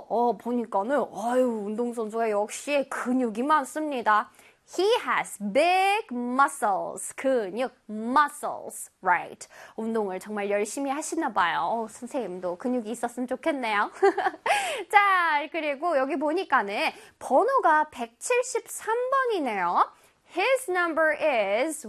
그래서 보니까는 운동선수가 역시 근육이 많습니다. He has big muscles. 근육, muscles, right. 운동을 정말 열심히 하시나 봐요. 선생님도 근육이 있었으면 좋겠네요. 자, 그리고 여기 보니까는 번호가 173번이네요. His number is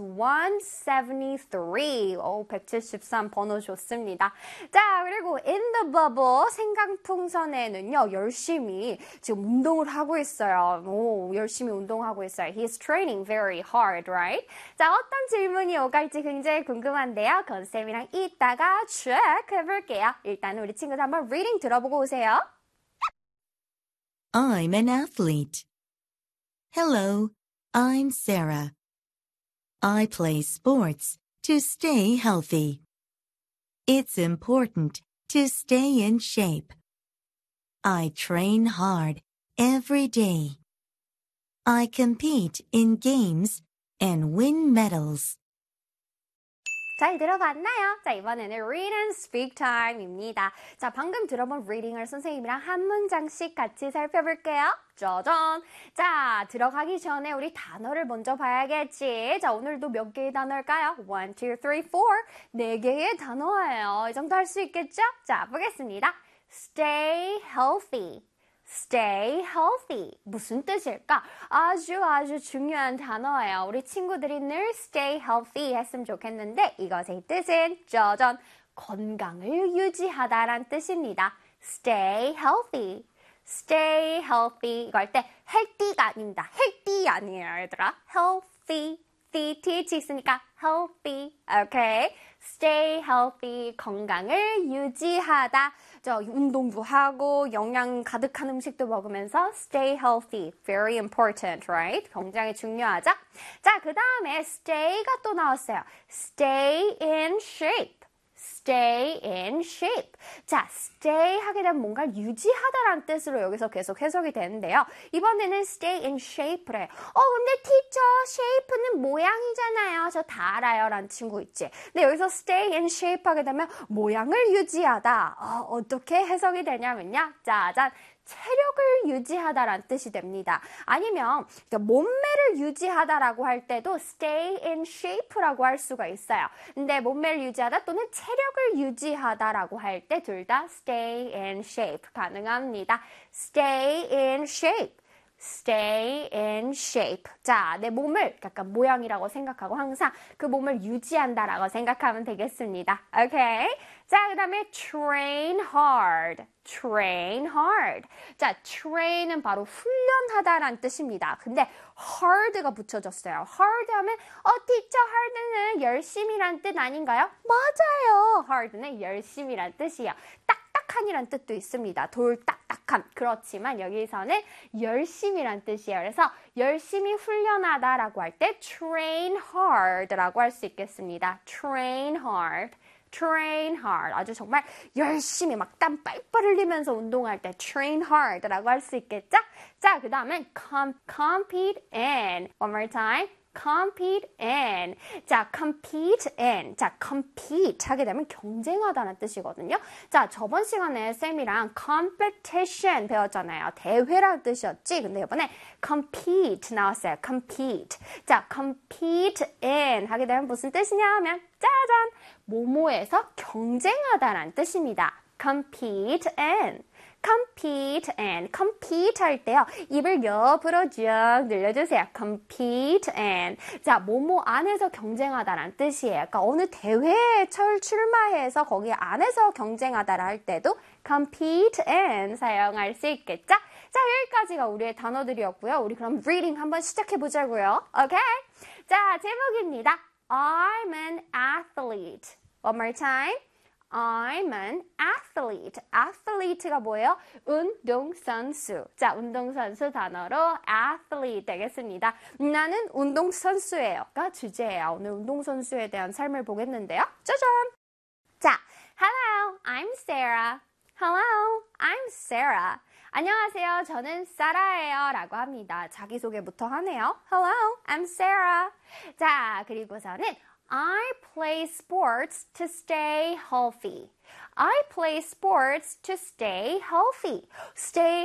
173. 173 번호 좋습니다. 자, 그리고 in the bubble, 생강풍선에는요, 열심히 지금 운동을 하고 있어요. 열심히 운동하고 있어요. He's training very hard, right? 자, 어떤 질문이 오갈지 굉장히 궁금한데요. 건쌤이랑 이따가 check 해볼게요. 일단 우리 친구들 한번 reading 들어보고 오세요. I'm an athlete. Hello. I'm Sarah. I play sports to stay healthy. It's important to stay in shape. I train hard every day. I compete in games and win medals. 잘 들어봤나요? 자, 이번에는 read and speak time입니다. 자, 방금 들어본 reading을 선생님이랑 한 문장씩 같이 살펴볼게요. 짜잔! 자, 들어가기 전에 우리 단어를 먼저 봐야겠지. 자, 오늘도 몇 개의 단어일까요? 1, 2, 3, 4. 4개의 단어예요. 이 정도 할 수 있겠죠? 자, 보겠습니다. Stay healthy. Stay healthy. 무슨 뜻일까? 아주 중요한 단어예요. 우리 친구들이 늘 stay healthy 했으면 좋겠는데 이것의 뜻은 짜잔, 건강을 유지하다란 뜻입니다. Stay healthy. Stay healthy. 이거 할 때 healthy가 아닙니다. healthy 아니에요, 얘들아. healthy. th 있으니까 healthy. Okay? Stay healthy. 건강을 유지하다. 운동도 하고 영양 가득한 음식도 먹으면서 stay healthy. Very important, right? 굉장히 중요하죠? 자, 그 다음에 stay가 또 나왔어요. Stay in shape. Stay in shape. 자, stay 하게 되면 뭔가를 유지하다라는 뜻으로 여기서 계속 해석이 되는데요. 이번에는 stay in shape래. 근데 teacher, shape는 모양이잖아요. 저 다 알아요. 라는 친구 있지. 근데 여기서 stay in shape 하게 되면 모양을 유지하다. 어떻게 해석이 되냐면요. 짜잔. 체력을 유지하다라는 뜻이 됩니다. 아니면 몸매를 유지하다라고 할 때도 stay in shape라고 할 수가 있어요. 근데 몸매를 유지하다 또는 체력을 유지하다라고 할 때 둘 다 stay in shape 가능합니다. stay in shape. Stay in shape. 자, 내 몸을 약간 모양이라고 생각하고 항상 그 몸을 유지한다라고 생각하면 되겠습니다. 오케이? 자, 그 다음에 train hard. Train hard. 자, train은 바로 훈련하다라는 뜻입니다. 근데 hard가 붙여졌어요. hard 하면 teacher hard는 열심히란 뜻 아닌가요? 맞아요. hard는 열심히란 뜻이에요. 딱딱한이란 뜻도 있습니다. 돌 딱딱한. 그렇지만 여기서는 열심히란 뜻이에요. 그래서 열심히 훈련하다라고 할 때 train hard라고 할 수 있겠습니다. train hard. train hard. 아주 정말 열심히 막 땀 빨빨 흘리면서 운동할 때 train hard라고 할 수 있겠죠? 자, 그 다음엔 compete in. One more time. compete in. 자, compete in. 자, compete 하게 되면 경쟁하다는 뜻이거든요. 자, 저번 시간에 쌤이랑 competition 배웠잖아요. 대회라는 뜻이었지. 근데 이번에 compete 나왔어요. compete. 자, compete in 하게 되면 무슨 뜻이냐 하면 짜잔! 뭐뭐에서 경쟁하다라는 뜻입니다. compete in. compete and compete 할 때요. 입을 옆으로 쭉 늘려주세요. compete and. 자, 뭐뭐 안에서 경쟁하다라는 뜻이에요. 그러니까 어느 대회에 출마해서 거기 안에서 경쟁하다라 할 때도 compete and 사용할 수 있겠죠? 자, 여기까지가 우리의 단어들이었고요. 우리 그럼 reading 한번 시작해 보자고요. 오케이? 자, 제목입니다. I'm an athlete. One more time. I'm an athlete. athlete가 뭐예요? 운동선수. 자, 운동선수 단어로 athlete 되겠습니다. 나는 운동선수예요가 주제예요. 오늘 운동선수에 대한 삶을 보겠는데요. 짜잔! 자, hello, I'm Sarah. Hello, I'm Sarah. 안녕하세요. 저는 사라예요. 라고 합니다. 자기소개부터 하네요. Hello, I'm Sarah. 자, 그리고서는 I play sports to stay healthy. I play sports to stay healthy. Stay